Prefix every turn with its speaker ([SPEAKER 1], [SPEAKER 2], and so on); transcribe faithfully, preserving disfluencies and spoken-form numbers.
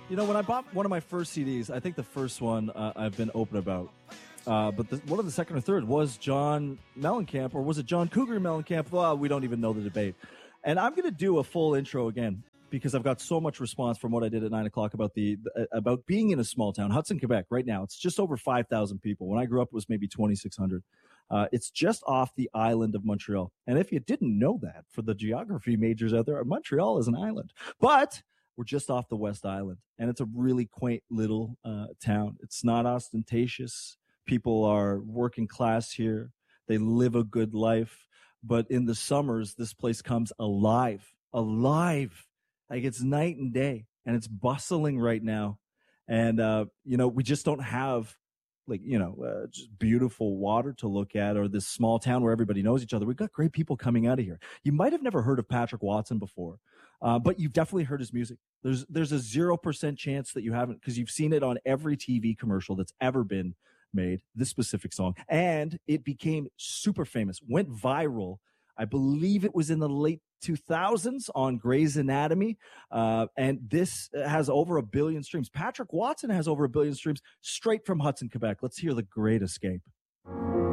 [SPEAKER 1] You know, when I bought one of my first C Ds, I think the first one uh, I've been open about. Uh, but the, one of the second or third was John Mellencamp, or was it John Cougar Mellencamp? Well, we don't even know the debate. And I'm going to do a full intro again because I've got so much response from what I did at nine o'clock about the about being in a small town, Hudson, Quebec. Right now, it's just over five thousand people. When I grew up, it was maybe twenty-six hundred. Uh, it's just off the island of Montreal. And if you didn't know that, for the geography majors out there, Montreal is an island. But we're just off the West Island, and it's a really quaint little uh, town. It's not ostentatious. People are working class here. They live a good life. But in the summers, this place comes alive, alive. Like it's night and day, and it's bustling right now. And, uh, you know, we just don't have, like, you know, uh, just beautiful water to look at, or this small town where everybody knows each other. We've got great people coming out of here. You might have never heard of Patrick Watson before, uh, but you've definitely heard his music. There's there's a zero percent chance that you haven't, because you've seen it on every T V commercial that's ever been made, this specific song. And it became super famous, went viral. I believe it was in the late two thousands on Grey's Anatomy. Uh, and this has over a billion streams. Patrick Watson has over a billion streams straight from Hudson, Quebec. Let's hear The Great Escape.